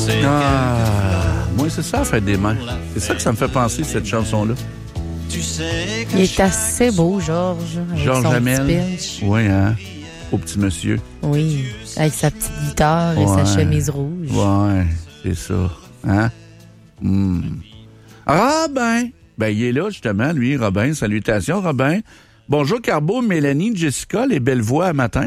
Moi, c'est ça, la fête des mères. C'est ça que ça me fait penser, cette chanson-là. Il est assez beau, Georges. Georges Hamel. Oui, hein? Au petit monsieur. Oui, avec sa petite guitare et sa chemise rouge. Ouais, c'est ça. Hein? Robin! Ben, il est là, justement, lui, Robin. Salutations, Robin. Bonjour, Carbo, Mélanie, Jessica, les belles voix à matin.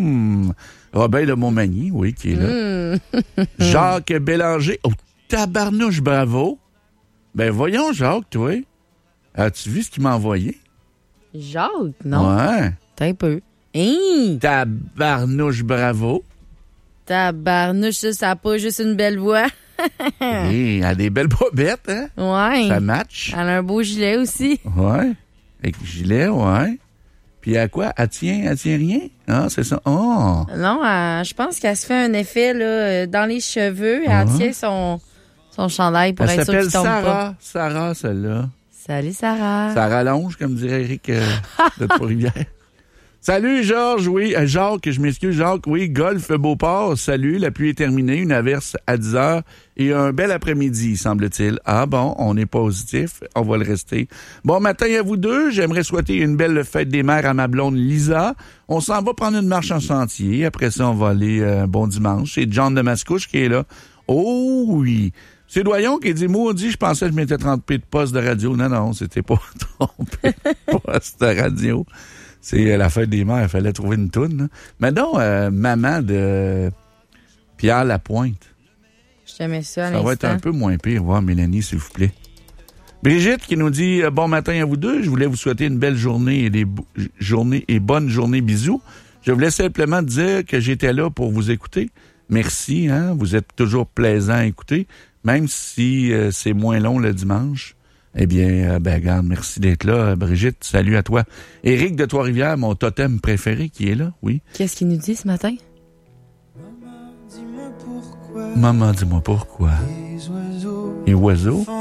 Robin de Montmagny, oui, qui est là. Jacques Bélanger. Oh, tabarnouche, bravo. Ben, voyons, Jacques, toi. As-tu vu ce qu'il m'a envoyé? Jacques, non? Ouais. T'as un peu. Hein? Tabarnouche, bravo. Tabarnouche, ça n'a pas juste une belle voix. Elle a des belles bobettes, hein? Ouais. Ça match. Elle a un beau gilet aussi. Ouais. Avec le gilet, ouais. Puis à quoi? Elle tient rien? Ah, c'est ça. Oh! Non, je pense qu'elle se fait un effet là, dans les cheveux. Elle tient son chandail pour être sûre qu'il tombe pas. Sarah, celle-là. Salut, Sarah. Ça rallonge, comme dirait Eric de Trois-Rivières. Salut, Georges. Oui, Jacques, je m'excuse, Jacques. Oui, golf Beauport. Salut, la pluie est terminée. Une averse à 10 heures et un bel après-midi, semble-t-il. Ah bon, on est positif. On va le rester. Bon matin à vous deux. J'aimerais souhaiter une belle fête des mères à ma blonde Lisa. On s'en va prendre une marche en sentier. Après ça, on va aller un bon dimanche. C'est John de Mascouche qui est là. Oh oui. C'est Doyon qui dit, maudit, je pensais que je m'étais trompé de poste de radio. Non, c'était pas trompé de poste de radio. C'est la fête des mères, il fallait trouver une toune. Mais non, maman de Pierre Lapointe. Je t'aimais ça à l'instant. Ça va être un peu moins pire. Voir Mélanie, s'il vous plaît. Brigitte qui nous dit, bon matin à vous deux. Je voulais vous souhaiter une belle journée et bonne journée. Bisous. Je voulais simplement dire que j'étais là pour vous écouter. Merci, hein. Vous êtes toujours plaisant à écouter. Même si c'est moins long le dimanche. Eh bien, regarde, merci d'être là, Brigitte. Salut à toi. Éric de Trois-Rivières, mon totem préféré, qui est là, oui. Qu'est-ce qu'il nous dit ce matin? Maman, dis-moi pourquoi. Les oiseaux